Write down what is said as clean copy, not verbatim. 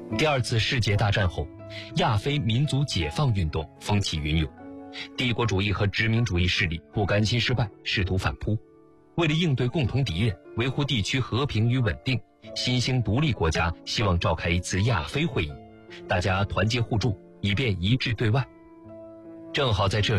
第二次世界大战后，亚非民族解放运动风起云涌，帝国主义和殖民主义势力不甘心失败，试图反扑。为了应对共同敌人，维护地区和平与稳定，新兴独立国家希望召开一次亚非会议，大家团结互助，以便一致对外。正好在这